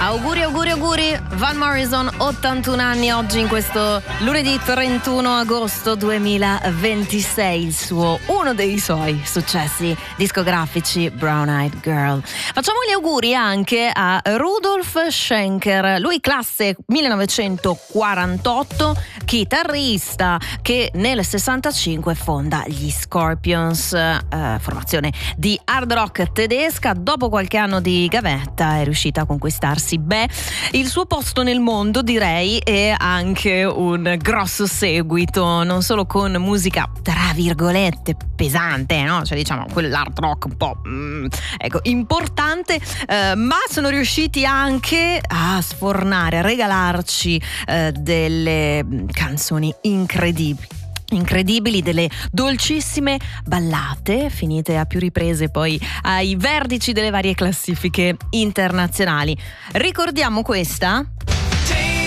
Auguri, Van Morrison, 81 anni oggi in questo lunedì 31 agosto 2026, uno dei suoi successi discografici, Brown Eyed Girl. Facciamo gli auguri anche a Rudolf Schenker, lui classe 1948, chitarrista che nel 65 fonda gli Scorpions, formazione di hard rock tedesca. Dopo qualche anno di gavetta è riuscita a conquistarsi il suo posto nel mondo, direi, e anche un grosso seguito, non solo con musica tra virgolette pesante, no? Cioè diciamo quell'hard rock un po' importante, ma sono riusciti anche a sfornare, a regalarci delle canzoni incredibili, delle dolcissime ballate finite a più riprese poi ai vertici delle varie classifiche internazionali. Ricordiamo questa